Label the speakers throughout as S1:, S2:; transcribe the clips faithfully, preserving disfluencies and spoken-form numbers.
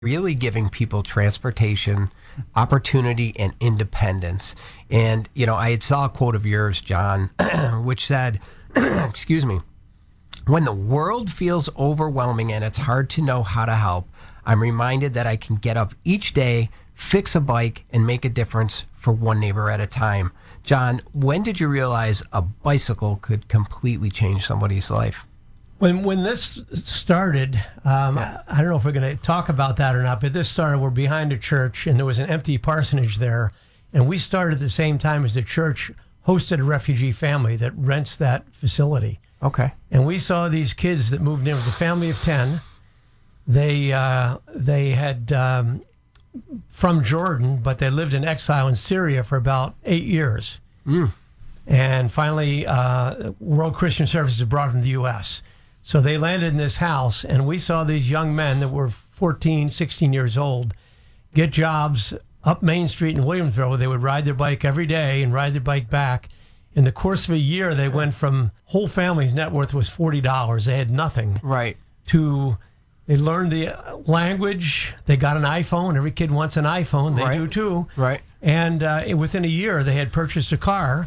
S1: really giving people transportation, opportunity, and independence. And, you know, I had saw a quote of yours, John, which said, excuse me, when the world feels overwhelming and it's hard to know how to help, I'm reminded that I can get up each day, fix a bike, and make a difference for one neighbor at a time. John, when did you realize a bicycle could completely change somebody's life?
S2: When when this started, um,
S1: Yeah.
S2: I, I don't know if we're going to talk about that or not, but this started, we're behind a church, and there was an empty parsonage there, and we started at the same time as the church hosted a refugee family that rents that facility.
S1: Okay.
S2: And we saw these kids that moved in with a family of ten. They, uh, they had, um, from Jordan, but they lived in exile in Syria for about eight years.
S1: Mm.
S2: And finally, uh, World Christian Services brought them to the U S So they landed in this house, and we saw these young men that were fourteen, sixteen years old get jobs up Main Street in Williamsville where they would ride their bike every day and ride their bike back. In the course of a year, they went from whole family's net worth was forty dollars. They had nothing.
S1: Right.
S2: To they learned the language. They got an iPhone. Every kid wants an iPhone. They
S1: Right.
S2: do too.
S1: Right.
S2: And uh, within a year, they had purchased a car.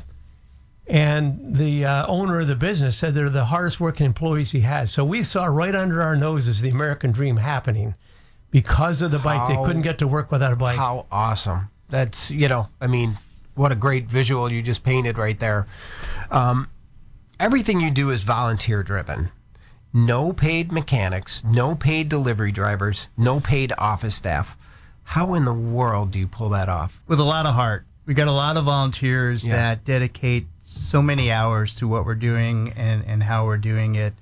S2: And the uh, owner of the business said they're the hardest working employees he has. So we saw right under our noses the American dream happening because of the bike.
S1: How-
S2: They couldn't get to work without a bike.
S1: How awesome. That's, you know, I mean, what a great visual you just painted right there. Um, everything you do is volunteer driven. No paid mechanics, no paid delivery drivers, no paid office staff. How in the world do you pull that off?
S3: With a lot of heart. We got a lot of volunteers
S1: Yeah.
S3: that dedicate so many hours to what we're doing and, and how we're doing it.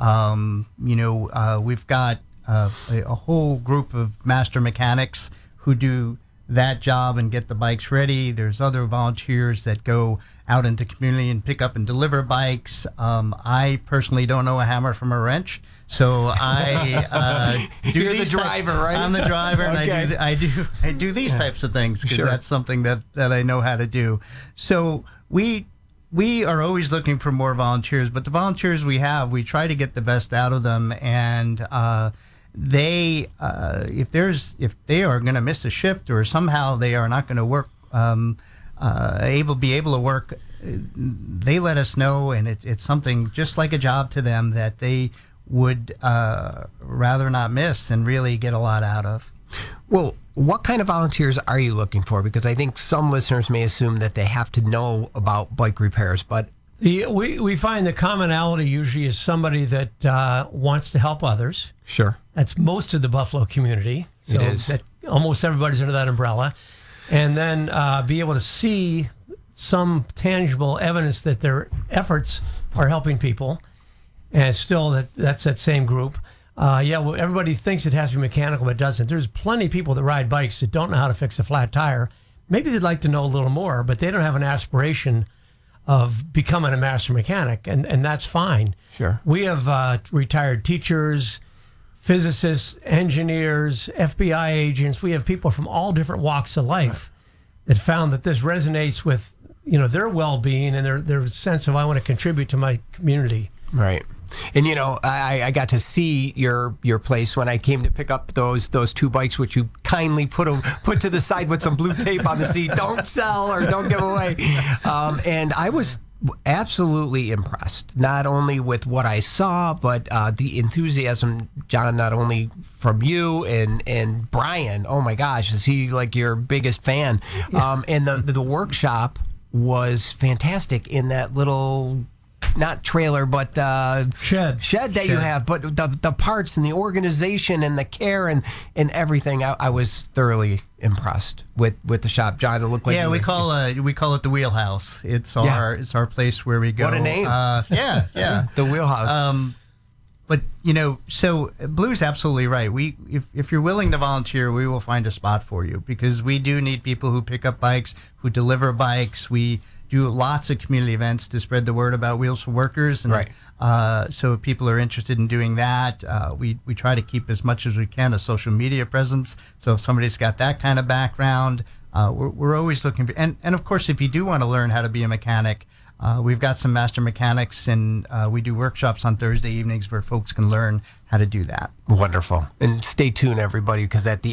S3: Um, you know, uh, we've got uh, a, a whole group of master mechanics who do that job and get the bikes ready. There's other volunteers that go out into community and pick up and deliver bikes. Um, I personally don't know a hammer from a wrench, so I uh, do
S1: You're the
S3: these
S1: driver,
S3: types-
S1: right?
S3: I'm the driver, and
S1: Okay.
S3: I do I do I do these types of things because
S1: Sure.
S3: that's something that that I know how to do. So we we are always looking for more volunteers, but the volunteers we have, we try to get the best out of them, and uh, they uh, if there's if they are going to miss a shift or somehow they are not going to work um, uh, able be able to work, uh, they let us know, and it, it's something just like a job to them that they would uh, rather not miss and really get a lot out of.
S1: Well, what kind of volunteers are you looking for? Because I think some listeners may assume that they have to know about bike repairs, but
S2: The, we, we find the commonality usually is somebody that uh, wants to help others.
S1: sure.
S2: That's most of the Buffalo community. So
S1: It is.
S2: That almost everybody's under that umbrella. And then uh, be able to see some tangible evidence that their efforts are helping people. And still, that that's that same group. Uh, yeah, well, everybody thinks it has to be mechanical, but it doesn't. There's plenty of people that ride bikes that don't know how to fix a flat tire. Maybe they'd like to know a little more, but they don't have an aspiration of becoming a master mechanic, and, and that's fine.
S1: Sure.
S2: We have uh, retired teachers, physicists, engineers, F B I agents. We have people from all different walks of life that found that this resonates with, you know, their well-being and their, their sense of I want to contribute to my community.
S1: Right. And, you know, I, I got to see your your place when I came to pick up those those two bikes, which you kindly put 'em- put to the side with some blue tape on the seat. Don't sell or don't give away. Um, and I was absolutely impressed, not only with what I saw, but uh, the enthusiasm, John, not only from you and, and Brian. Oh, my gosh, is he like your biggest fan? Um, and the, the workshop was fantastic in that little... not trailer, but uh,
S2: Shed.
S1: shed that you
S3: Shed.
S1: have, but the the parts and the organization and the care and, and everything. I, I was thoroughly impressed with, with the shop. John, it looked like
S3: Yeah,
S1: you
S3: we
S1: were-
S3: call uh, we call it the Wheelhouse. It's
S1: Yeah.
S3: our it's our place where we go.
S1: What a name.
S3: Uh, yeah, yeah.
S1: the wheelhouse.
S3: Um, but you know, so Blue's absolutely right. We if if you're willing to volunteer, we will find a spot for you because we do need people who pick up bikes, who deliver bikes. We do lots of community events to spread the word about Wheels for Workers, and
S1: Right.
S3: uh, so if people are interested in doing that, uh, we we try to keep as much as we can a social media presence. So if somebody's got that kind of background, uh, we're we're always looking for, and and of course, if you do want to learn how to be a mechanic, Uh, we've got some master mechanics, and uh, we do workshops on Thursday evenings where folks can learn how to do that.
S1: Wonderful. And stay tuned, everybody, because at the